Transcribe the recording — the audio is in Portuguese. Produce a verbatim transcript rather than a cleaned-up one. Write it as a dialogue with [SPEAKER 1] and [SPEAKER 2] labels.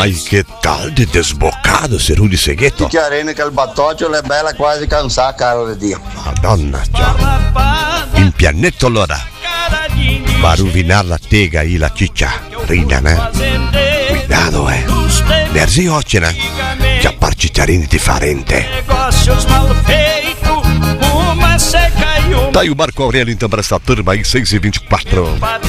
[SPEAKER 1] Mas che tal de desbocado, Cerulli Seghetto?
[SPEAKER 2] Chiarene che il battoccio è bella quasi cansata, caro di Dio.
[SPEAKER 1] Madonna, già. In pianetto allora. Va a rovinare la tega e la ciccia. Rina, né? Cuidado, eh. Nerzi ocena. Già parcicciarini differente.
[SPEAKER 3] Negócios mal feito, uma seca e uma
[SPEAKER 1] Tá aí o Marco Aurélio então para essa turma aí, seis e vinte e quatro.